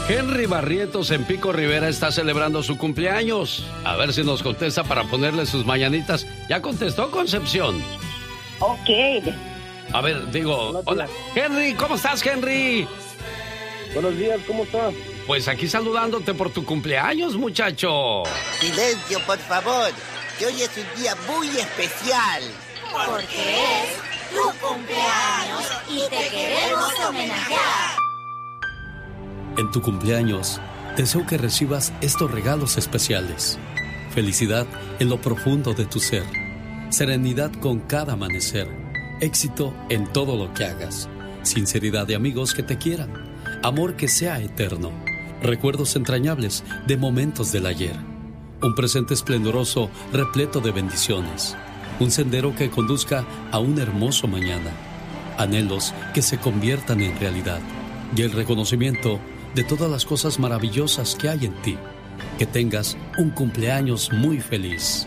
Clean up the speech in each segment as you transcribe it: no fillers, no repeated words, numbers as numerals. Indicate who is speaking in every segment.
Speaker 1: Henry Barrientos en Pico Rivera está celebrando su cumpleaños. A ver si nos contesta para ponerle sus mañanitas. ¿Ya contestó, Concepción?
Speaker 2: Ok.
Speaker 1: A ver, digo, hola. Henry, ¿cómo estás, Henry?
Speaker 3: Buenos días, ¿cómo estás?
Speaker 1: Pues aquí saludándote por tu cumpleaños, muchacho.
Speaker 4: Silencio, por favor, que hoy es un día muy especial.
Speaker 5: Porque es tu cumpleaños y te queremos homenajear.
Speaker 6: En tu cumpleaños, deseo que recibas estos regalos especiales. Felicidad en lo profundo de tu ser. Serenidad con cada amanecer. Éxito en todo lo que hagas. Sinceridad de amigos que te quieran. Amor que sea eterno. Recuerdos entrañables de momentos del ayer. Un presente esplendoroso repleto de bendiciones. Un sendero que conduzca a un hermoso mañana. Anhelos que se conviertan en realidad. Y el reconocimiento de todas las cosas maravillosas que hay en ti. Que tengas un cumpleaños muy feliz.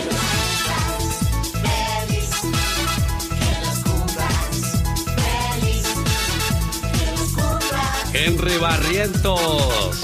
Speaker 1: Henry Barrientos.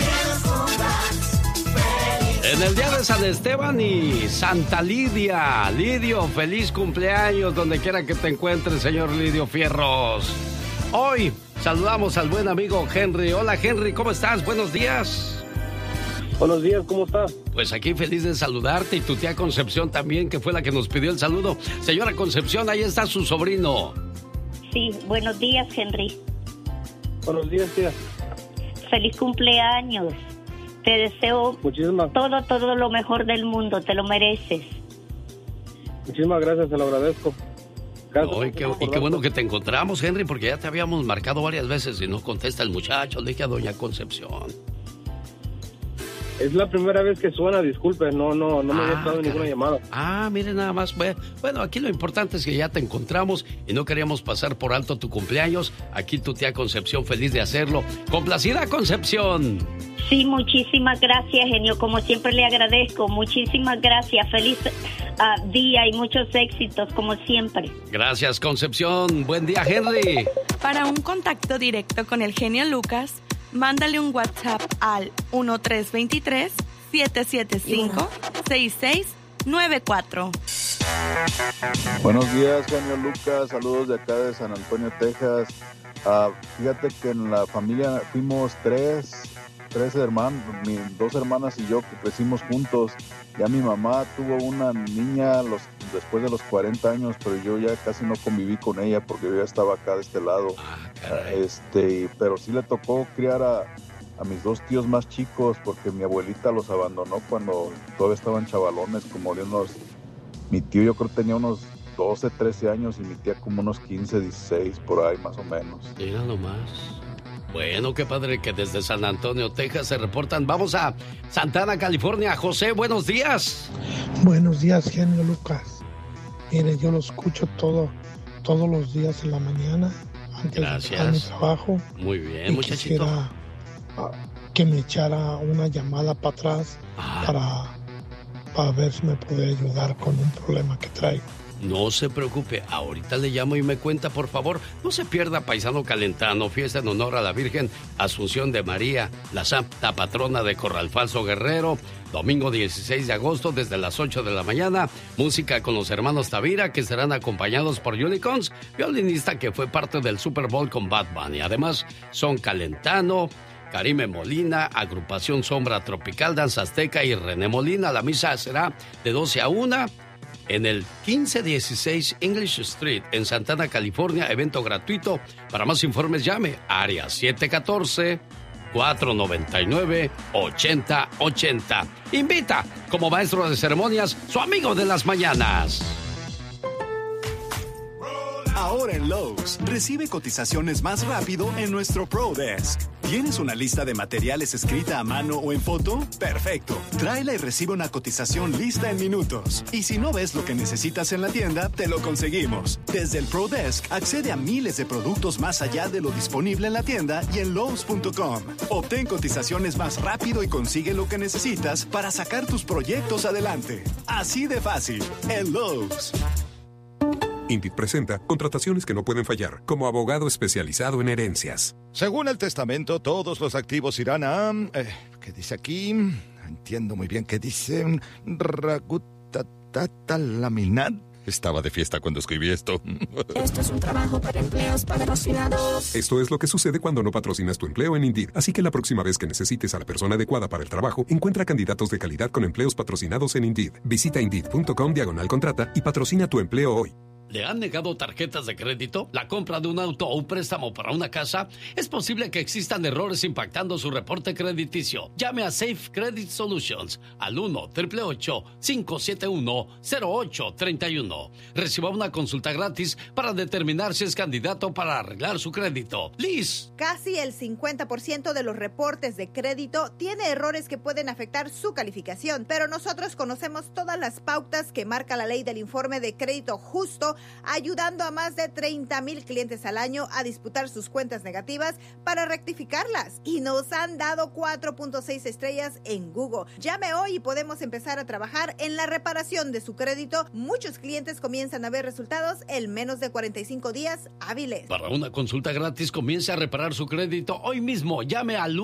Speaker 1: En el día de San Esteban y Santa Lidia. Lidio, feliz cumpleaños donde quiera que te encuentres, señor Lidio Fierros. Hoy saludamos al buen amigo Henry. Hola, Henry, ¿cómo estás? Buenos días.
Speaker 3: Buenos días, ¿cómo estás?
Speaker 1: Pues aquí feliz de saludarte y tu tía Concepción también, que fue la que nos pidió el saludo. Señora Concepción, ahí está su sobrino.
Speaker 2: Sí, buenos días, Henry.
Speaker 3: Buenos días, tía.
Speaker 2: Feliz cumpleaños. Te deseo todo lo mejor del mundo. Te lo mereces.
Speaker 3: Muchísimas gracias, se lo agradezco.
Speaker 1: Oh, y qué bueno que te encontramos, Henry, porque ya te habíamos marcado varias veces y no contesta el muchacho. Le dije a doña Concepción.
Speaker 3: Es la primera vez que suena, disculpe, no me había entrado ninguna llamada.
Speaker 1: Ah, mire nada más. Bueno, aquí lo importante es que ya te encontramos y no queríamos pasar por alto tu cumpleaños. Aquí tu tía Concepción, feliz de hacerlo. ¡Complacida, Concepción!
Speaker 2: Sí, muchísimas gracias, genio. Como siempre le agradezco. Muchísimas gracias. Feliz día y muchos éxitos, como siempre.
Speaker 1: Gracias, Concepción. Buen día, Henry.
Speaker 7: Para un contacto directo con el genio Lucas, mándale un WhatsApp al 1323-775-6694.
Speaker 8: Buenos días, genio Lucas. Saludos de acá de San Antonio, Texas. Fíjate que en la familia fuimos tres hermanos, dos hermanas y yo, que crecimos juntos. Ya mi mamá tuvo una niña después de los 40 años, pero yo ya casi no conviví con ella porque yo ya estaba acá de este lado. Pero sí le tocó criar a mis dos tíos más chicos porque mi abuelita los abandonó cuando todavía estaban chavalones, como de mi tío yo creo que tenía unos 12, 13 años y mi tía como unos 15, 16, por ahí más o menos.
Speaker 1: Mira nomás. Bueno, qué padre que desde San Antonio, Texas se reportan. Vamos a Santana, California. José, buenos días.
Speaker 9: Buenos días, genio Lucas. Mire, yo lo escucho todos los días en la mañana antes de empezar mi trabajo.
Speaker 1: Muy bien, muchachito.
Speaker 9: Quisiera que me echara una llamada para atrás para ver si me puede ayudar con un problema que traigo.
Speaker 1: No se preocupe, ahorita le llamo y me cuenta, por favor. No se pierda Paisano Calentano, fiesta en honor a la Virgen Asunción de María, la santa patrona de Corral Falso Guerrero. Domingo 16 de agosto desde las 8 de la mañana. Música con los hermanos Tavira, que serán acompañados por Julie Cons, violinista que fue parte del Super Bowl con Bad Bunny. Además, son Calentano, Karime Molina, Agrupación Sombra Tropical, Danza Azteca y René Molina. La misa será de 12 a 1 en el 1516 English Street, en Santana, California. Evento gratuito. Para más informes, llame área 714-499-8080. Invita como maestro de ceremonias su amigo de las mañanas.
Speaker 10: Ahora en Lowe's, recibe cotizaciones más rápido en nuestro Pro Desk. ¿Tienes una lista de materiales escrita a mano o en foto? Perfecto. Tráela y recibe una cotización lista en minutos. Y si no ves lo que necesitas en la tienda, te lo conseguimos. Desde el Pro Desk, accede a miles de productos más allá de lo disponible en la tienda y en Lowe's.com. Obtén cotizaciones más rápido y consigue lo que necesitas para sacar tus proyectos adelante. Así de fácil, en Lowe's.
Speaker 11: Indeed presenta contrataciones que no pueden fallar, como abogado especializado en herencias.
Speaker 12: Según el testamento, todos los activos irán a... ¿qué dice aquí? No entiendo muy bien qué dice. Ragutatatalaminat. Estaba de fiesta cuando escribí esto.
Speaker 13: Esto es un trabajo para empleos patrocinados.
Speaker 11: Esto es lo que sucede cuando no patrocinas tu empleo en Indeed. Así que la próxima vez que necesites a la persona adecuada para el trabajo, encuentra candidatos de calidad con empleos patrocinados en Indeed. Visita Indeed.com/contrata y patrocina tu empleo hoy.
Speaker 1: ¿Le han negado tarjetas de crédito? ¿La compra de un auto o un préstamo para una casa? Es posible que existan errores impactando su reporte crediticio. Llame a Safe Credit Solutions al 1-888-571-0831. Reciba una consulta gratis para determinar si es candidato para arreglar su crédito. Liz.
Speaker 14: Casi el 50% de los reportes de crédito tiene errores que pueden afectar su calificación, pero nosotros conocemos todas las pautas que marca la ley del informe de crédito justo, ayudando a más de 30,000 clientes al año a disputar sus cuentas negativas para rectificarlas. Y nos han dado 4.6 estrellas en Google. Llame hoy y podemos empezar a trabajar en la reparación de su crédito. Muchos clientes comienzan a ver resultados en menos de 45 días hábiles.
Speaker 1: Para una consulta gratis, comience a reparar su crédito hoy mismo. Llame al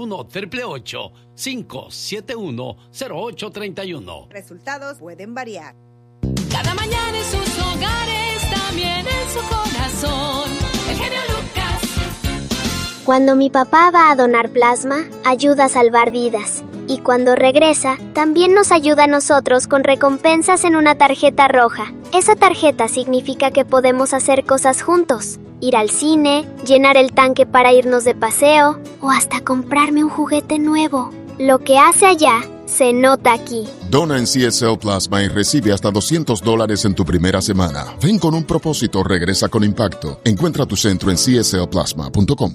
Speaker 1: 1-888-571-0831.
Speaker 14: Resultados pueden variar.
Speaker 13: Cada mañana en sus hogares, también en su corazón. El genio Lucas.
Speaker 15: Cuando mi papá va a donar plasma, ayuda a salvar vidas. Y cuando regresa, también nos ayuda a nosotros con recompensas en una tarjeta roja. Esa tarjeta significa que podemos hacer cosas juntos. Ir al cine, llenar el tanque para irnos de paseo, o hasta comprarme un juguete nuevo. Lo que hace allá, se nota aquí.
Speaker 16: Dona en CSL Plasma y recibe hasta $200 en tu primera semana. Ven con un propósito, regresa con impacto. Encuentra tu centro en cslplasma.com.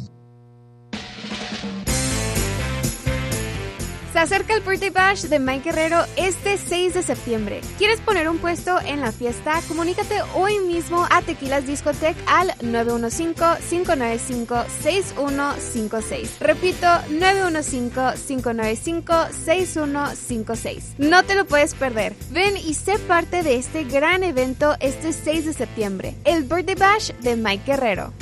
Speaker 17: Se acerca el Birthday Bash de Mike Guerrero este 6 de septiembre. ¿Quieres poner un puesto en la fiesta? Comunícate hoy mismo a Tequilas Discotech al 915-595-6156. Repito, 915-595-6156. No te lo puedes perder. Ven y sé parte de este gran evento este 6 de septiembre. El Birthday Bash de Mike Guerrero.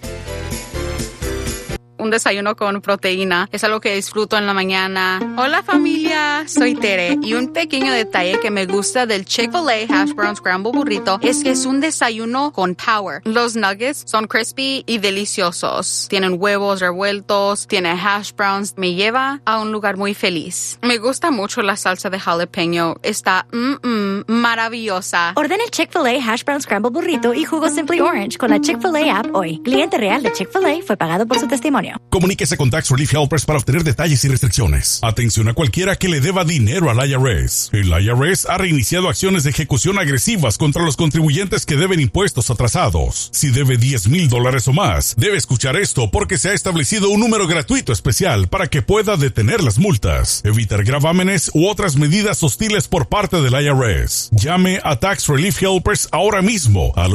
Speaker 18: Un desayuno con proteína es algo que disfruto en la mañana. Hola familia, soy Tere y un pequeño detalle que me gusta del Chick-fil-A Hash Brown Scramble Burrito es que es un desayuno con power. Los nuggets son crispy y deliciosos. Tienen huevos revueltos, tiene hash browns. Me lleva a un lugar muy feliz. Me gusta mucho la salsa de jalapeño. Está maravillosa.
Speaker 19: Ordena el Chick-fil-A Hash Brown Scramble Burrito y jugo Simply Orange con la Chick-fil-A app hoy. Cliente real de Chick-fil-A fue pagado por su testimonio.
Speaker 20: Comuníquese con Tax Relief Helpers para obtener detalles y restricciones. Atención a cualquiera que le deba dinero al IRS. El IRS ha reiniciado acciones de ejecución agresivas contra los contribuyentes que deben impuestos atrasados. Si debe $10,000 o más, debe escuchar esto porque se ha establecido un número gratuito especial para que pueda detener las multas, evitar gravámenes u otras medidas hostiles por parte del IRS. Llame a Tax Relief Helpers ahora mismo al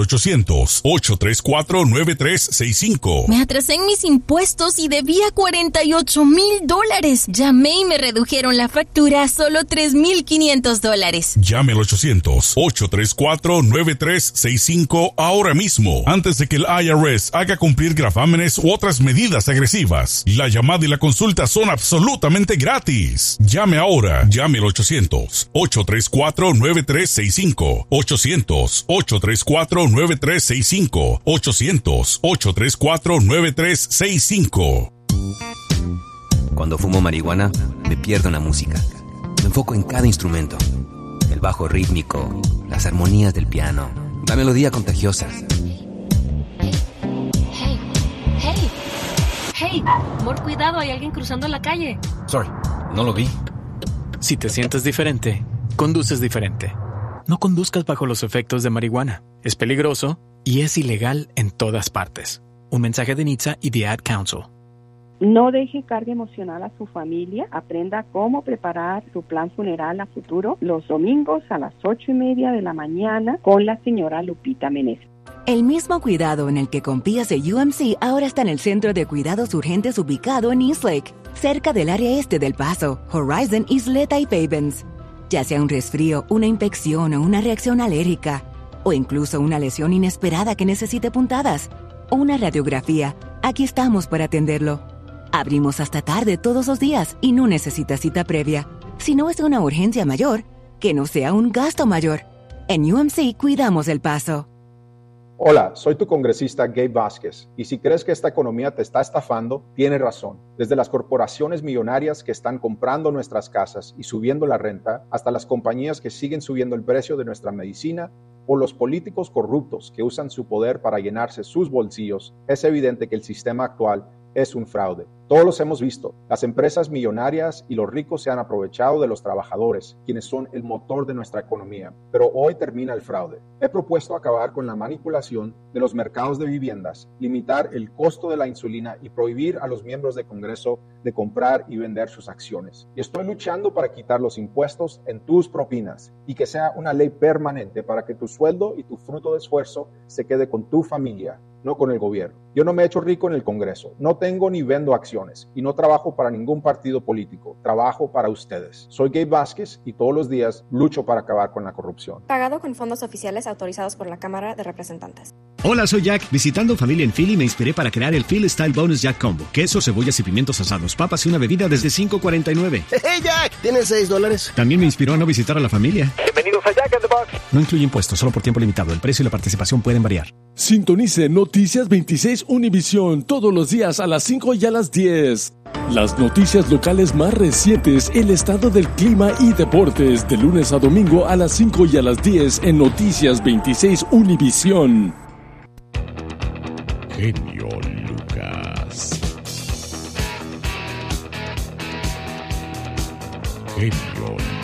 Speaker 20: 800-834-9365.
Speaker 21: Me atrasé en mis impuestos y debía $48,000. Llamé y me redujeron la factura a solo $3,500.
Speaker 20: Llame al 800-834-9365 ahora mismo, antes de que el IRS haga cumplir gravámenes u otras medidas agresivas. La llamada y la consulta son absolutamente gratis. Llame ahora. Llame al 800-834-9365. 800-834-9365. 800-834-9365.
Speaker 22: Cuando fumo marihuana, me pierdo en la música. Me enfoco en cada instrumento. El bajo rítmico, las armonías del piano, la melodía contagiosa.
Speaker 23: Hey, amor, cuidado, hay alguien cruzando la calle.
Speaker 22: Sorry, no lo vi.
Speaker 24: Si te sientes diferente, conduces diferente. No conduzcas bajo los efectos de marihuana. Es peligroso y es ilegal en todas partes. Un mensaje de NHTSA y The Ad Council.
Speaker 25: No deje carga emocional a su familia. Aprenda cómo preparar su plan funeral a futuro los domingos a las 8:30 de la mañana con la señora Lupita Meneses.
Speaker 26: El mismo cuidado en el que confías de UMC ahora está en el Centro de Cuidados Urgentes ubicado en Eastlake, cerca del área este del Paso, Horizon, Isleta y Pavens. Ya sea un resfrío, una infección o una reacción alérgica, o incluso una lesión inesperada que necesite puntadas o una radiografía, aquí estamos para atenderlo. Abrimos hasta tarde todos los días y no necesita cita previa. Si no es una urgencia mayor, que no sea un gasto mayor. En UMC cuidamos El Paso.
Speaker 2: Hola, soy tu congresista Gabe Vázquez, y si crees que esta economía te está estafando, tienes razón. Desde las corporaciones millonarias que están comprando nuestras casas y subiendo la renta, hasta las compañías que siguen subiendo el precio de nuestra medicina, o los políticos corruptos que usan su poder para llenarse sus bolsillos, es evidente que el sistema actual es un fraude. Todos los hemos visto. Las empresas millonarias y los ricos se han aprovechado de los trabajadores, quienes son el motor de nuestra economía. Pero hoy termina el fraude. He propuesto acabar con la manipulación de los mercados de viviendas, limitar el costo de la insulina y prohibir a los miembros del Congreso de comprar y vender sus acciones. Y estoy luchando para quitar los impuestos en tus propinas y que sea una ley permanente para que tu sueldo y tu fruto de esfuerzo se quede con tu familia, no con el gobierno. Yo no me he hecho rico en el Congreso, no tengo ni vendo acciones y no trabajo para ningún partido político, trabajo para ustedes. Soy Gabe Vázquez y todos los días lucho para acabar con la corrupción.
Speaker 3: Pagado con fondos oficiales autorizados por la Cámara de Representantes.
Speaker 4: Hola, soy Jack. Visitando familia en Philly me inspiré para crear el Philly Style Bonus Jack Combo. Queso, cebollas y pimientos asados, papas y una bebida desde $5.49.
Speaker 5: ¡Hey, Jack! ¿Tienes $6?
Speaker 4: También me inspiró a no visitar a la familia.
Speaker 5: Bienvenidos a Jack in the Box.
Speaker 4: No incluye impuestos, solo por tiempo limitado. El precio y la participación pueden variar.
Speaker 6: Sintonice Noticias 26 Univisión todos los días a las 5 y a las 10. Las noticias locales más recientes, el estado del clima y deportes, de lunes a domingo a las 5 y a las 10 en Noticias 26 Univisión.
Speaker 20: Genio Lucas. Genio Lucas.